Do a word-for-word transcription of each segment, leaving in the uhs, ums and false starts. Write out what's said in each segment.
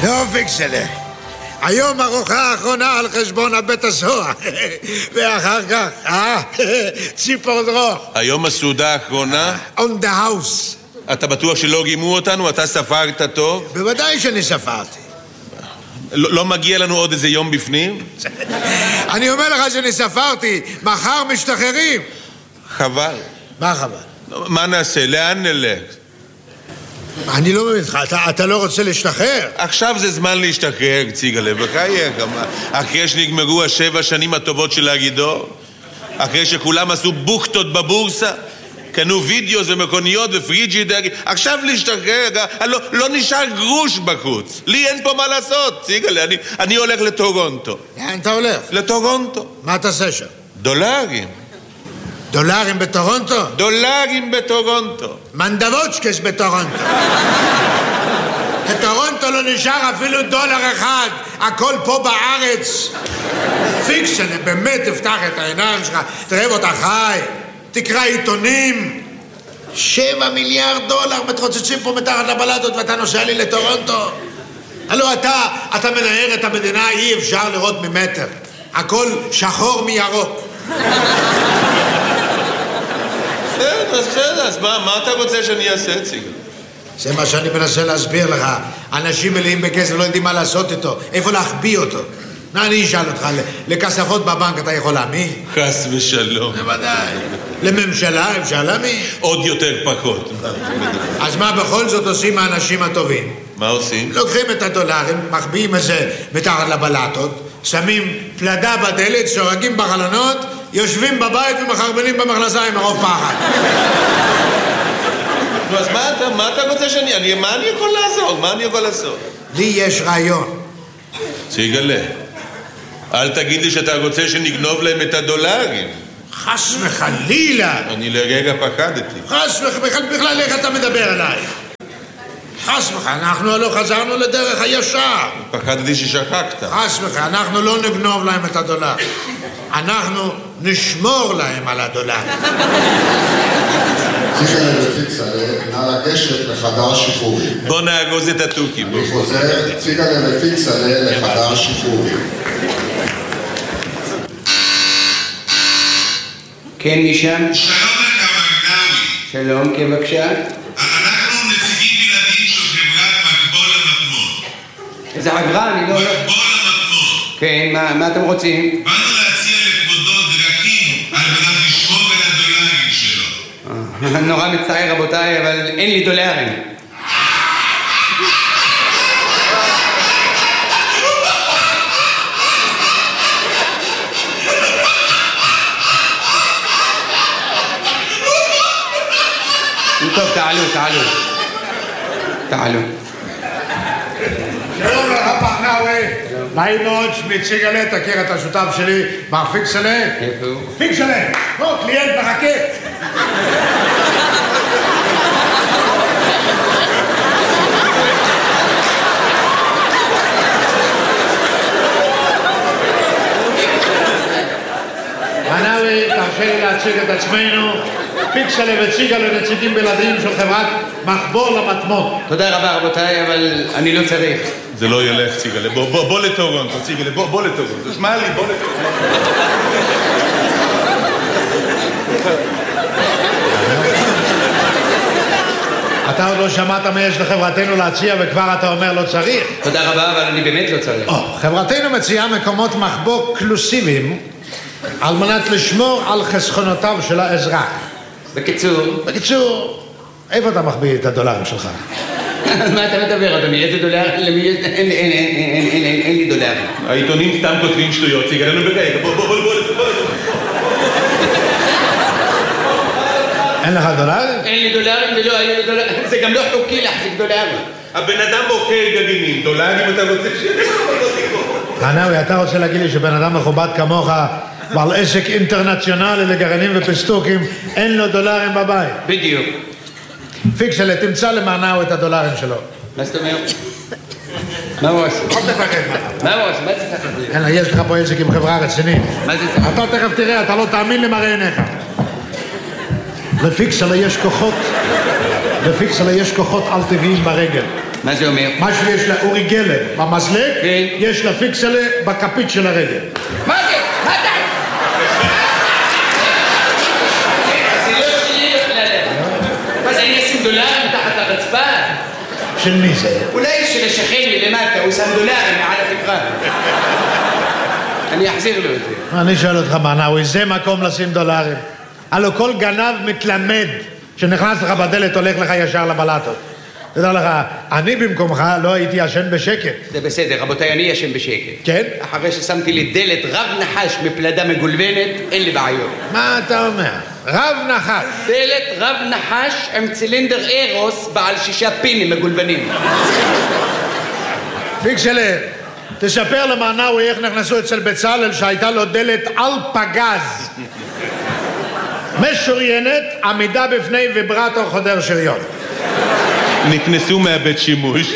לא פיקסלה. היום ארוחה האחרונה על חשבון הבית הסוהר. ואחר כך, אה? ציפור דרוך. היום הסעודה האחרונה? On the house. אתה בטוח שלא גימו אותנו? אתה ספרת טוב? בוודאי שאני ספרתי. לא, לא מגיע לנו עוד איזה יום בפנים? אני אומר לך שאני ספרתי. מחר משתחררים. חבל. מה חבל? מה נעשה? לאן נלך? אני לא מבין לך, אתה, אתה לא רוצה להשתחרר? עכשיו זה זמן להשתחרר, ציגלה, בחייך. אחרי שנגמרו השבע שנים הטובות של הגידור, אחרי שכולם עשו בוכטות בבורסה, קנו וידאוס ומכוניות ופריג'ידר, עכשיו להשתחרר, לא, לא נשאר גרוש בחוץ. לי אין פה מה לעשות, ציגלה, אני, אני הולך לטורונטו. לאן אתה הולך? לטורונטו. מה תעשה שם? דולרים. דולרים בטורונטו? דולרים בטורונטו. מנדבוצ'קס בטורונטו. בטורונטו לא נשאר אפילו דולר אחד. הכל פה בארץ. פיקסן, באמת תפתח את העיניים שלך. תראה אותה חי. תקרא עיתונים. שבע מיליארד דולר מתרוצצים פה מתחת לבלטות ואתה נוסע לי לטורונטו. הלוא אתה, אתה מנהר את המדינה, אי אפשר לראות ממטר. הכל שחור מירוק. בסדר, בסדר, אז מה, מה אתה רוצה שאני אעשה, ציגל? זה מה שאני מנסה להסביר לך. אנשים מלאים בכסף לא יודעים מה לעשות איתו, איפה להחביא אותו. מה אני אשאל אותך, לכספות בבנק אתה יכול להמי? חס ושלום. בוודאי. לממשלה אפשר להמי? עוד יותר פחות. אז מה בכל זאת עושים האנשים הטובים? מה עושים? לוקחים את הדולרים, מחביאים את זה מתחת לבלטות, שמים פלדה בדלת, שורגים בחלונות, יושבים בבית ומחרבנים במכנסיים מרוב פחד. נו, אז מה אתה, מה אתה רוצה שאני... אני, מה אני יכול לעזור? מה אני יכול לעשות? לי יש רעיון. ציגלה, אל תגיד לי שאתה רוצה שנגנוב להם את הדולרים. חס וחלילה. אני לרגע פחדתי. חס וחלילה, בכלל איך אתה מדבר עליי? חס וחלילה, אנחנו לא חזרנו לדרך הישר. פחדתי ששכחת. חס וחלילה, אנחנו לא נגנוב להם את הדולר. אנחנו נשמור להם על הדולר. ציגלה ופיקסלה, נא לגשת לחדר שחרורים. בוא נאגוז את התוכים. אני חוזר, ציגלה ופיקסלה לחדר שחרורים. כן, משם? שלום לך, מגנאווי. שלום, כן, בבקשה. אנחנו נציגים בלעדיים של חברת מקבול המטמון. איזה חברה? אני לא... מקבול המטמון. כן, מה, מה אתם רוצים? באנו להציע לכבודו דרכים על מנת לשמור על הדולרים שלו. נורא מצטער, רבותיי, אבל אין לי דולרים. טוב, תעלו, תעלו. תעלו. שלום לך, מגנאווי. נעים מאוד, שמי ציגלה, תכיר את השותף שלי, מר פיקסלה. איפה הוא? פיקסלה, בוא, קליינט מחכה. מגנאווי, תרשה לי להציג את עצמנו. פיקסלה וציגלה נציגים בלעדיים של חברת מחבול המטמון. תודה רבה, רבותיי, אבל אני לא צריך. זה לא ילך, ציגלה. בוא, בוא, בוא לטורונטו, ציגלה. בוא, בוא לטורונטו. שמע לי, בוא לטורונטו. אתה עוד לא שמעת מה יש לחברתנו להציע וכבר אתה אומר לא צריך? תודה רבה, אבל אני באמת לא צריך. Oh, חברתנו מציעה מקומות מחבוא קלוסיביים על מנת לשמור על חסכונותיו של האזרח. בקיצור... בקיצור, איפה אתה מחביא את הדולרים שלך? על מה אתה מדבר, אדוני? איזה דולר? למי יש... אין, אין, אין, אין, אין, אין לי דולרים. העיתונים סתם כותבים שטויות, ציגלה, נו ברגע. בוא, בוא, בוא, בוא, בוא. אין לך דולרים? אין לי דולרים ולא היו לי דולרים. זה גם לא חוקי להחזיק דולרים. הבן אדם מוכר גרעינים, דולרים אתה רוצה ש... מגנאווי, אתה רוצה להגיד לי שבן אדם מכובד כמוך, בעל עסק אינטרנציונלי לגרעינים ופסטוקים, אין לו דולרים בבית? בדיוק. פיקסלה, תמצא למגנאווי את הדולרים שלו. מה זאת אומרת? מה הוא עושה? אל תפחד. מה הוא עושה? מה זה צריך לדעת? אין לה, יש לך פה עסק עם חברה רצינית. מה זה צריך? אתה תכף תראה, אתה לא תאמין למראה עיניך. לפיקסלה יש כוחות, לפיקסלה יש כוחות על טבעיים ברגל. מה זה אומר? מה שיש לאורי גלר במזלג, כן. יש לה פיקסלה בכפית של הרגל. מה זה? מה זה? זה לא שלי בכלל. מה זה, אני אשים דולרים תחת הרצפה? של מי זה? אולי של השכן מלמטה, הוא שם דולרים מעל התקרה. אני אחזיר לו את זה. אני שואל אותך, מנאווי, זה מקום לשים דולרים? הלו כל גנב מתלמד שנכנס לך בדלת הולך לך ישר לבלטות. תדע לך, אני במקומך לא הייתי ישן בשקט. זה בסדר, רבותיי, אני ישן בשקט. כן? אחרי ששמתי לי דלת רב נחש מפלדה מגולבנת, אין לי בעיות. מה אתה אומר? רב נחש. דלת רב נחש עם צילינדר אירוס בעל שישה פינים מגולבנים. פיקסלה, תספר למנאווי איך נכנסו אצל בצלאל שהייתה לו דלת על פגז. משוריינת, עמידה בפני ויברטור חודר שריון. נכנסו מהבית שימוש.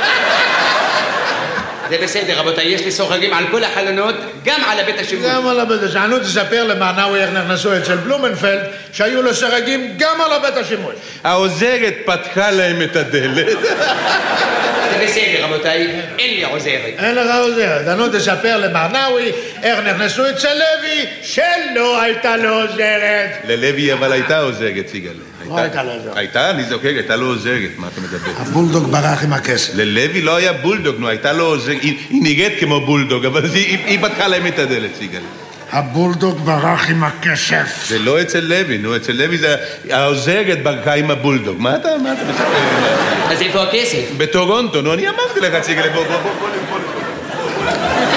זה בסדר, רבותיי, יש לי סורגים על כל החלונות, גם על הבית השימוש. גם על הבית השימוש. נו, תספר למנאווי איך נכנסו אצל בלומנפלד שהיו לו סרגים גם על הבית השימוש. העוזרת פתחה להם את הדלת. זה בסדר, רבותיי, אין לי עוזרת. אין לך עוזרת. נו, תספר למנאווי איך נכנסו אצל לוי שלא הייתה לו עוזרת. ללוי אבל הייתה עוזרת, סיגל. לא הייתה לו עוזרת. הייתה, אני זוכר, הייתה לו עוזרת, מה אתה מדבר? הבולדוג ברח עם הכסף. ללוי לא היה בולדוג, נו, הייתה לו עוזרת, היא נראית כמו בולדוג, אבל היא פתחה להם את הדלת, סיגל. הבולדוג ברח עם הכסף. זה לא אצל לוי, נו, אצל לוי זה העוזרת ברכה עם הבולדוג. מה אתה, מה אתה מספר? אז איפה הכסף? בטורונטו, נו, אני אמרתי לך, סיגל, בוא, בוא, בוא, בוא, בוא.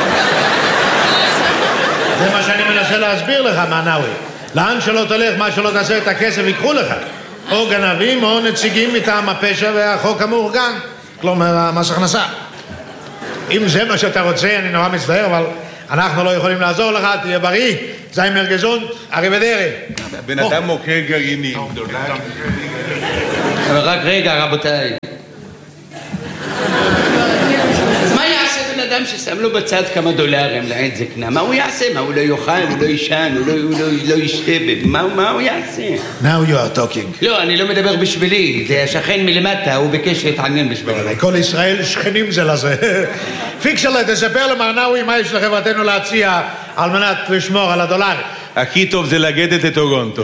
זה מה שאני מנסה להסביר לך, מנאווי. לאן שלא תלך, מה שלא תעשה את הכסף, ייקחו לך. או גנבים או נציגים מטעם הפשע והחוק המאורגן. כלומר, מס הכנסה. אם זה מה שאתה רוצה, אני נורא מצטער, אבל אנחנו לא יכולים לעזור לך, תהיה בריא. זיימר גזונט, אריבדרי. בן אדם מוכר גרעינים. אבל רק רגע, רבותיי. אז מה יעשה בן אדם ששם לו בצד כמה דולרים לעת זקנה? מה הוא יעשה? מה, הוא לא יאכל, הוא לא ישן, הוא לא, הוא לא, לא ישתה? מה, מה הוא יעשה? Now you are talking. לא, אני לא מדבר בשבילי. זה השכן מלמטה, הוא ביקש להתעניין בשבילי. כל ישראל שכנים זה לזה. פיקסלה, תספר למנאווי מה יש לחברתנו להציע על מנת לשמור על הדולר. הכי טוב זה לגדת את טורונטו.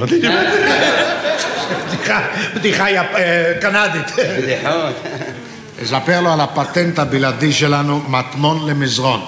בדיחה קנדית. בדיחות. תספר לו על הפטנט הבלעדי שלנו, מטמון למזרון.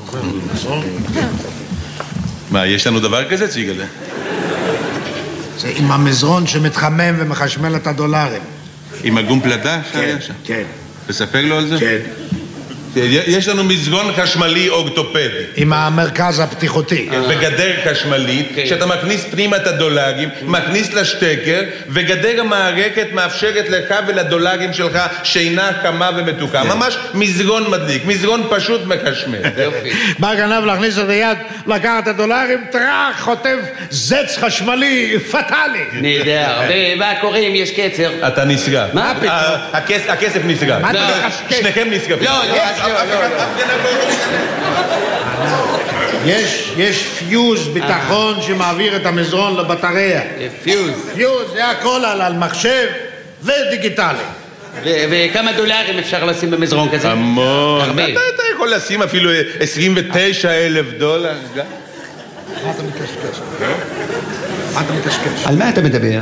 מה, יש לנו דבר כזה, ציגלה? זה עם המזרון שמתחמם ומחשמל את הדולרים. עם הגום פלדה? כן, כן. תספר לו על זה? כן. יש לנו מזרון חשמלי אורתופדי. עם המרכז הפתיחותי. וגדר חשמלית, שאתה מכניס פנימה את הדולרים, מכניס לשטקר, וגדר המערכת מאפשרת לך ולדולרים שלך שינה חמה ומתוקה. ממש מזרון מדליק, מזרון פשוט מחשמל. בא גנב להכניס את היד, לקח את הדולרים, טרח, חוטף זץ חשמלי פטלי. נהדר. ומה קורה אם יש קצר? אתה נסגר. מה פתאום? הכסף נסגר. מה אתה מחשקש? שניכם נסגרים. לא, לא. יש, יש פיוז ביטחון שמעביר את המזרון לבטריה. פיוז. פיוז, זה הכל על, על מחשב ודיגיטלי. וכמה דולרים אפשר לשים במזרון כזה? המון. הרבה. אתה יכול לשים אפילו עשרים ותשע אלף דולר. מה אתה מקשקש? מה אתה מקשקש? על מה אתה מדבר?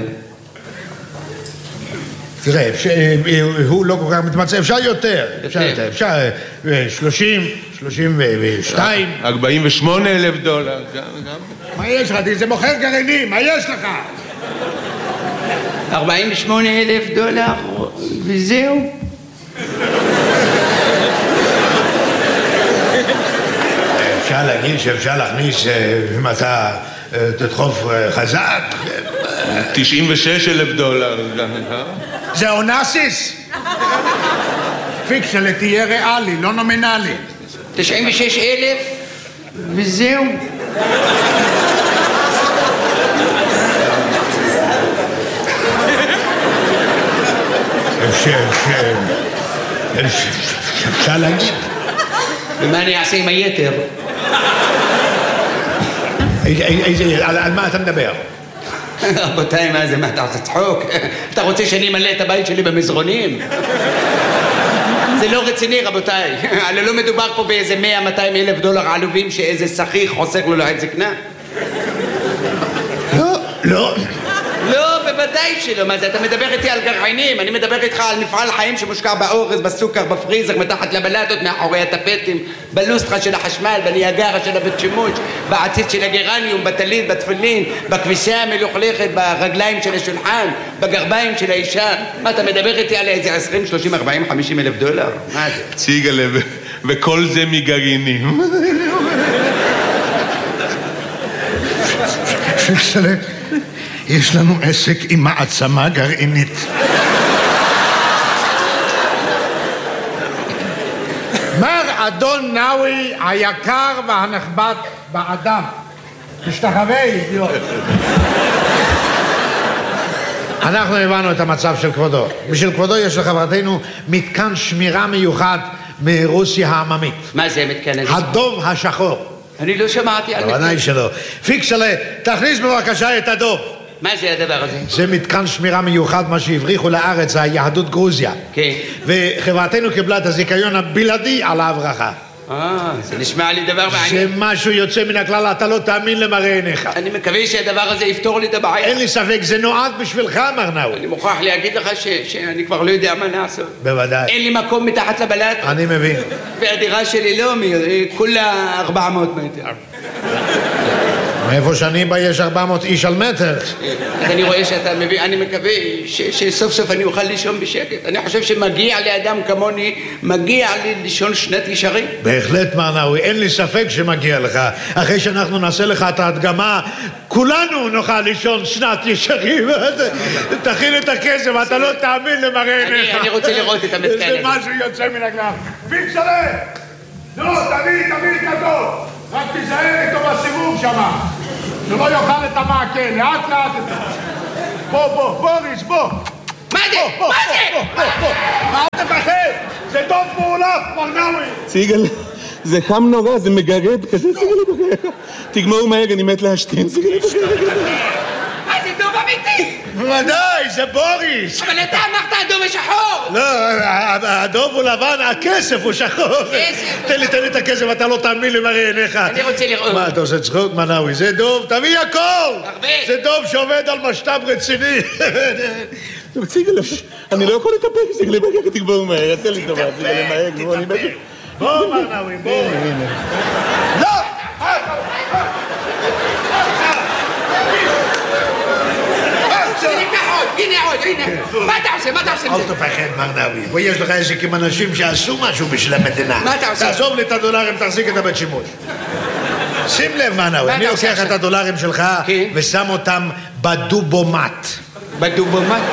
תראה, הוא לא כל כך מתמצא, אפשר יותר, אפשר יותר, אפשר שלושים, שלושים ושתיים. ארבעים ושמונה אלף דולר. מה יש לך? זה מוכר גרעינים, מה יש לך? ארבעים ושמונה אלף דולר, וזהו. אפשר להגיד שאפשר להכניס, אם אתה תדחוף חזק. תשעים ושש אלף דולר. זה אונסיס? פיקסלה, תהיה ריאלי, לא נומינלי. תשעים ושש אלף, וזהו. אפשר להגיד. ומה אני אעשה עם היתר? על מה אתה מדבר? רבותיי, מה זה? מה, אתה רוצה צחוק? אתה רוצה שאני אמלא את הבית שלי במזרונים? זה לא רציני רבותיי, הלא לא מדובר פה באיזה מאה מאתיים אלף דולר עלובים שאיזה שכיח חוסך לו לעת זקנה. לא, לא. לא, בוודאי שלא, מה זה, אתה מדבר איתי על גרעינים, אני מדבר איתך על מפעל חיים שמושקע באורז, בסוכר, בפריזר, מתחת לבלטות, מאחורי הטפטים, בלוסטרה של החשמל, בניאגרה של הבית שימוש, בעציץ של הגרניום, בטלית, בתפילין, בכביסה המלוכלכת, ברגליים של השולחן, בגרביים של האישה. מה, אתה מדבר איתי על איזה עשרים, שלושים, ארבעים, חמישים אלף דולר? מה זה? ציגלה, וכל זה מגרעינים. פיקסלה, יש לנו עסק עם מעצמה גרעינית. מר אדון נאווי היקר והנכבד באדם, תשתחווה אידיוט. אנחנו הבנו את המצב של כבודו. בשביל כבודו יש לחברתנו מתקן שמירה מיוחד מרוסיה העממית. מה זה מתקן הזה? הדוב השחור. אני לא שמעתי על בוודאי שלא. פיקסלה, תכניס בבקשה את הדוב. מה זה הדבר הזה? זה מתקן שמירה מיוחד, מה שהבריחו לארץ, זה היהדות גרוזיה. כן. וחברתנו קיבלה את הזיכיון הבלעדי על ההברחה. אה, זה נשמע לי דבר זה מעניין. משהו יוצא מן הכלל, אתה לא תאמין למראה עיניך. אני מקווה שהדבר הזה יפתור לי את הבעיה. אין לי ספק, זה נועד בשבילך, מר נאווי. אני מוכרח להגיד לך ש- שאני כבר לא יודע מה לעשות. בוודאי. אין לי מקום מתחת לבלט. אני מבין. והדירה שלי לא, מ- כולה ארבע מאות מטר. מאיפה שאני בא יש ארבע מאות איש על מטר. אז אני רואה שאתה מבין, אני מקווה ש- שסוף סוף אני אוכל לישון בשקט. אני חושב שמגיע לאדם כמוני, מגיע לי לישון שנת ישרים. בהחלט, מר נאווי, אין לי ספק שמגיע לך. אחרי שאנחנו נעשה לך את ההדגמה, כולנו נוכל לישון שנת ישרים. תכין את הכסף, אתה לא תאמין למראה אני- עיניך. אני רוצה לראות את המתקן זה הזה. משהו יוצא מן הכלל. פיקסלה! נו, תביא, תביא את הדוב. רק תיזהר איתו בסיבוב שמה. שלא יאכל את המעקה, לאט לאט את זה. בוא, בוא, בוריס, בוא. מה זה? בוא, מה בוא, זה? בוא, בוא. אל תפחד, זה דוב מאולף, מר נאווי. ציגל, זה חם נורא, זה מגרד כזה, ציגל, תגמור מהר, אני מת להשתין, ציגל. מה זה דוב אמיתי? בוודאי, זה בוריס. אבל אתה אמרת הדוב השחור. לא, הדוב הוא לבן, הכסף הוא שחור. כסף. תן לי, תן לי את הכסף, אתה לא תאמין למראה עיניך. אני רוצה לראות. מה, אתה עושה צחוק, מר נאווי? זה דוב, תביא הכל. הרבה. זה דוב שעובד על משת"פ רציני. ציגל, אני לא יכול לטפל, ציגל, בגלל תגמור מהר, תן לי טובה, ציגל, מהר, גמור, אני בגלל. בוא, מר נאווי, בוא. לא! הנה עוד, הנה עוד, הנה. מה אתה עושה? מה אתה עושה עם אל זה? תפחד, מר נאווי. ויש לך עסק עם אנשים שעשו משהו בשביל המדינה. מה אתה עושה? תעזוב לי את הדולרים, תחזיק את הבית שימוש. שים לב, מר נאווי, מה אני אתה עושה לוקח את עכשיו? הדולרים שלך כן. ושם אותם בדובומט. בדובומט?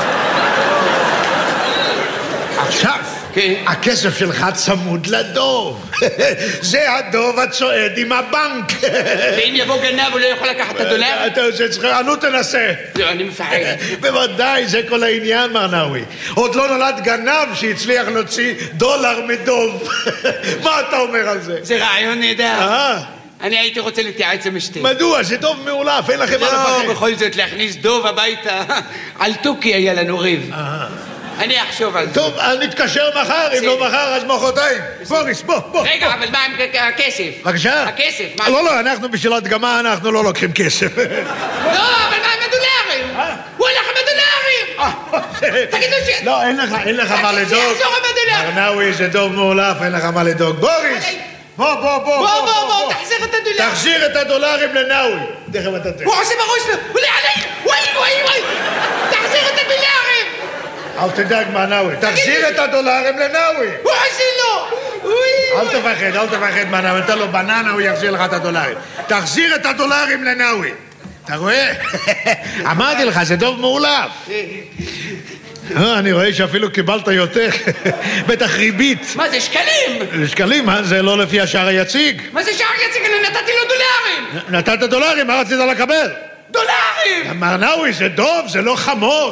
עכשיו, כן. הכסף שלך צמוד לדוב. זה הדוב הצועד עם הבנק. ואם יבוא גנב הוא לא יכול לקחת את הדולר? אתה עושה צחוק, נו תנסה. לא, אני מפחד. בוודאי, זה כל העניין, מר נאווי. עוד לא נולד גנב שהצליח להוציא דולר מדוב. מה אתה אומר על זה? זה רעיון נהדר. אה? אני הייתי רוצה להתייעץ עם אשתי. מדוע? זה דוב מאולף, אין לכם מה לא, לפחד. בכל זאת להכניס דוב הביתה. על תוכי היה לנו ריב. אני אחשוב על זה. טוב, אז נתקשר מחר, אם לא מחר אז מחרתיים. בוריס, בוא, בוא. רגע, אבל מה עם הכסף? בבקשה? הכסף, מה? לא, לא, אנחנו בשביל הדגמה, אנחנו לא לוקחים כסף. לא, אבל מה עם הדולרים? הוא הלך עם הדולרים! תגידו ש... לא, אין לך, אין לך מה לדאוג. שיחזור עם הדולרים! מר נאווי, זה דוב מאולף, אין לך מה לדאוג. בוריס! בוא, בוא, בוא. בוא, בוא, בוא, תחזיר את הדולרים! תחזיר את הדולרים לנאווי. תכף אתה תראה. הוא עושה בראש לו! הוא לעלי! וואי, וואי, וואי! תחזיר את הדולרים! אל תדאג, מר נאווי. תחזיר את הדולרים לנאווי. הוא עושה לו! אל תפחד, אל תפחד, מר נאווי. נתן לו בננה, הוא יחזיר לך את הדולרים. תחזיר את הדולרים לנאווי. אתה רואה? אמרתי לך, זה דוב מאולף. אני רואה שאפילו קיבלת יותר. בטח ריבית. מה זה, שקלים? שקלים, מה? זה לא לפי השער היציג. מה זה שער יציג? אני נתתי לו דולרים! נתת דולרים, מה רצית לקבל? דולרים! מר נאווי, זה דוב, זה לא חמור.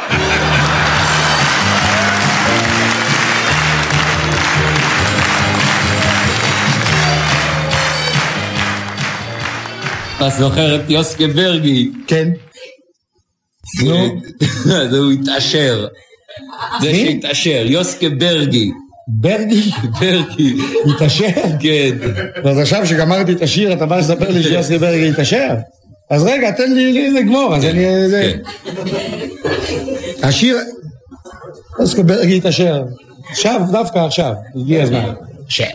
אתה זוכר את יוסקה ברגי? כן. נו, אז הוא התעשר. זה שהתעשר, יוסקה ברגי. ברגי? ברגי. התעשר? כן. אז עכשיו שגמרתי את השיר, אתה בא לספר לי שיוסי ברגי התעשר? אז רגע, תן לי לגמור, אז אני... השיר... יוסי ברגי התעשר. עכשיו, דווקא עכשיו, הגיע הזמן. שיר.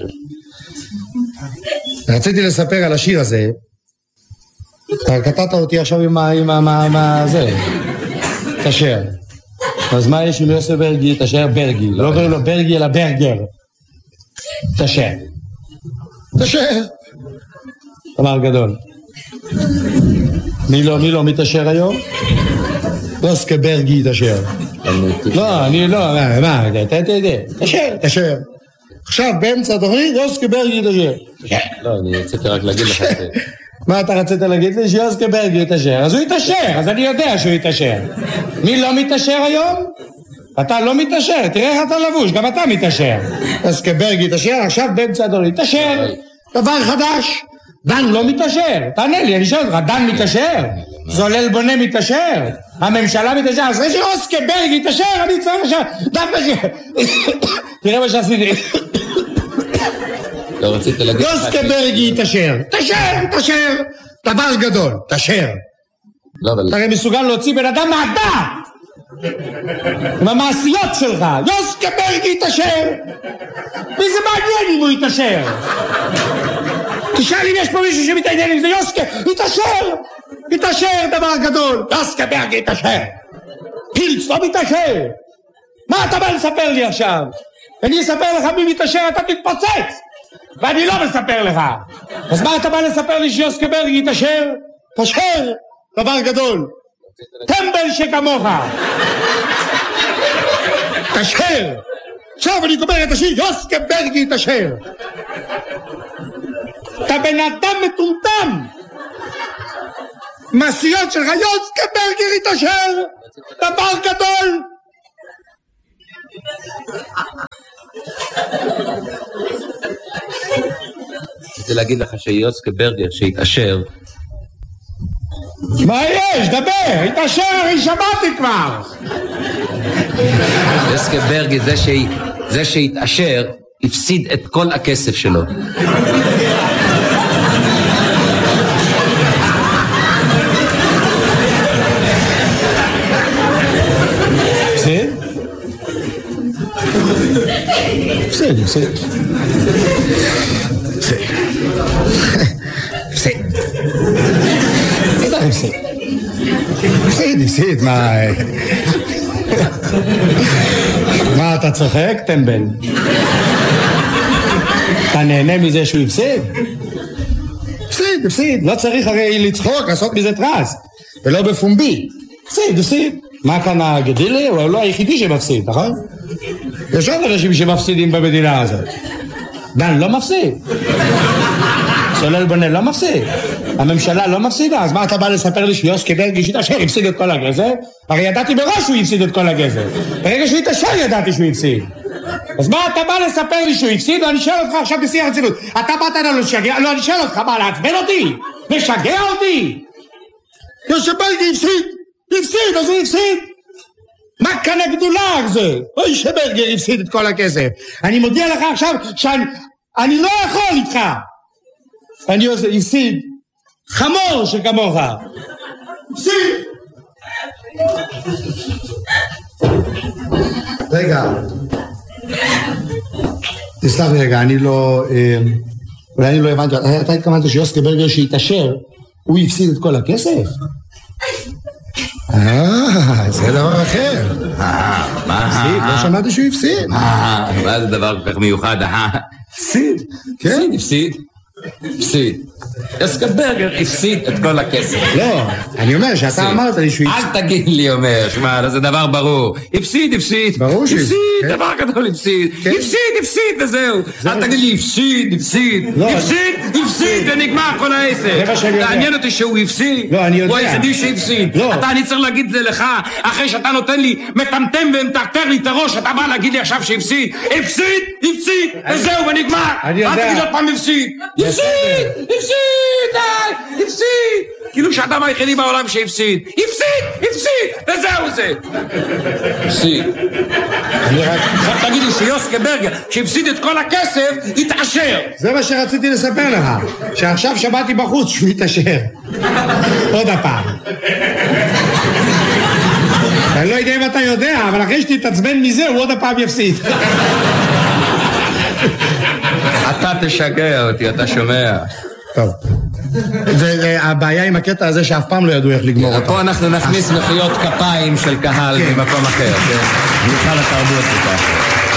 רציתי לספר על השיר הזה, אתה קטעת אותי עכשיו עם ה... עם ה... מה זה? תשר. אז מה יש עם יוסי ברגי? תשר ברגי. לא קוראים לו ברגי אלא ברגר. תשר. תשר. אמר גדול. מי לא, מי לא מתשר היום? יוסי ברגי תשר. לא, אני לא, מה, מה, תה, תה, תה. תשר, תשר. עכשיו באמצע התוכנית יוסי ברגי תשר. לא, אני רציתי רק להגיד לך את זה. מה אתה רצית להגיד לי? שיוסי ברגי יתעשר. אז הוא יתעשר, אז אני יודע שהוא יתעשר. מי לא מתעשר היום? אתה לא מתעשר, תראה איך אתה לבוש, גם אתה מתעשר. יוסי ברגי יתעשר, עכשיו באמצע הדורי. יתעשר, דבר חדש. דן לא מתעשר, תענה לי, אני שואל אותך, דן מתעשר? זולל בונה מתעשר? הממשלה מתעשר? אז אחרי שיוסי ברגי יתעשר, אני צריך עכשיו, דווקא ש... תראה מה שעשיתי. לא רצית להגיד... יוסי ברגי תשר, תשר, תשר, דבר גדול, תשר. לא, אבל... אתה הרי מסוגל להוציא בן אדם מהדעת עם המעשיות שלך. יוסי ברגי תשר, וזה מעניין אם הוא יתשר. תשאל אם יש פה מישהו שמתעניין עם זה. יוסי יתשר, יתשר דבר גדול. יוסי ברגי יתשר, פילץ לא מתעשר. מה אתה בא לספר לי עכשיו? אני אספר לך מי מתעשר, אתה תתפוצץ ואני לא מספר לך. אז מה אתה בא לספר לי שיוסי ברגי יתעשר? תשר, דבר גדול. טמבל שכמוך. תשר. עכשיו אני גומר את השיר, יוסי ברגי יתעשר. אתה בן אדם מטומטם. מעשיות שלך, יוסי ברגי יתעשר. דבר גדול. רציתי להגיד לך שיוסי ברגר שהתעשר. מה יש? דבר, התעשר, אני שמעתי כבר. יוסי ברגר זה שהתעשר הפסיד את כל הכסף שלו. הפסיד? הפסיד, הפסיד. הפסיד. בטח הפסיד. הפסיד, הפסיד, מה... מה אתה צוחק, טמבל? אתה נהנה מזה שהוא הפסיד? הפסיד, הפסיד. לא צריך הרי לצחוק, לעשות מזה טרס. ולא בפומבי. הפסיד, הפסיד. מה כאן הגדילי? הוא לא היחידי שמפסיד, נכון? יש עוד אנשים שמפסידים במדינה הזאת. דן לא מפסיד. סולל בונה לא מפסיד. הממשלה לא מפסידה. אז מה אתה בא לספר לי שיוסי ברגי שהתעשר הפסיד את כל הגזר? הרי ידעתי בראש שהוא הפסיד את כל הגזר. ברגע שהוא התעשר ידעתי שהוא הפסיד. אז מה אתה בא לספר לי שהוא הפסיד? אני שואל אותך עכשיו בשיא הרצינות. אתה באת לנו לשגע? לא, אני שואל אותך, מה, לעצבן אותי? משגע אותי? יוסי ברגי הפסיד. הפסיד, אז הוא הפסיד. מה כאן הגדולה על זה? אוי שברגר הפסיד את כל הכסף. אני מודיע לך עכשיו שאני אני לא יכול איתך. אני עושה, הפסיד חמור שכמוך. הפסיד. רגע. תסלח לי רגע, אני לא... אולי אני לא הבנתי. אתה התכוונת שיוסי ברגר שהתעשר, הוא הפסיד את כל הכסף? אה, זה דבר אחר. אה, מה? הפסיד, לא שמעתי שהוא הפסיד. אה, מה זה דבר כל כך מיוחד? אה, הפסיד. כן? הפסיד. הפסיד. יוסי ברגר הפסיד את כל הכסף. לא, אני אומר שאתה אמרת לי שהוא הפסיד. אל תגיד לי, אומר, שמע, זה דבר ברור. הפסיד, הפסיד. ברור שהפסיד. הפסיד, דבר גדול, הפסיד. הפסיד, הפסיד, וזהו. אל תגיד לי, הפסיד, הפסיד. הפסיד, הפסיד, ונגמר כל העסק. מעניין אותי שהוא הפסיד. לא, אני יודע. הוא היחידי שהפסיד. אתה, אני צריך להגיד זה לך, אחרי שאתה נותן לי, מטמטם ומטרטר לי את הראש, אתה בא להגיד לי עכשיו שהפסיד. הפסיד, הפסיד, וזהו, ונגמר. אל תגיד עוד פעם הפסיד. הפסיד! הפסיד! די! הפסיד! כאילו שאדם היחידי בעולם שהפסיד. הפסיד! הפסיד! וזהו זה! הפסיד. עכשיו תגיד לי שיוסקה ברגר, שהפסיד את כל הכסף, יתעשר. זה מה שרציתי לספר לך, שעכשיו שמעתי בחוץ שהוא יתעשר. עוד הפעם. אני לא יודע אם אתה יודע, אבל אחרי שתתעצבן מזה, הוא עוד הפעם יפסיד. אתה תשגע אותי, אתה שומע. טוב. זה הבעיה עם הקטע הזה שאף פעם לא ידעו איך לגמור אותו. פה אנחנו נכניס מחיאות כפיים של קהל ממקום אחר. מיכל התרבות וכך.